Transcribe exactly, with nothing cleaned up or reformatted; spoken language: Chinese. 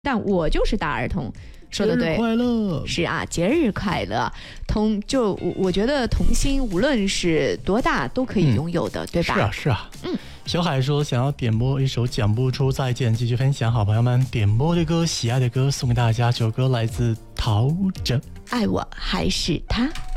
但我就是大儿童。说的对， 节日快乐！ 是啊，节日快乐。童就我我觉得童心无论是多大都可以拥有的，嗯、对吧？ 是啊，是啊。 嗯， 小海说想要点播一首讲不出再见，继续分享好朋友们点播的歌、喜爱的歌送给大家。这首歌来自陶喆， 爱我还是他。